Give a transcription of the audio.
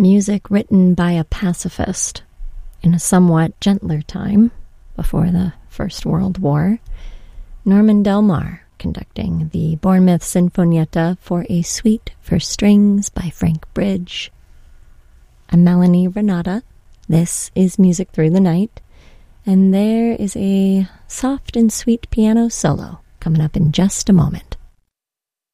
Music written by a pacifist in a somewhat gentler time, before the First World War. Norman Del Mar conducting the Bournemouth Sinfonietta for a Suite for Strings by Frank Bridge. I'm Melanie Renata. This is Music Through the Night, and there is a soft and sweet piano solo coming up in just a moment.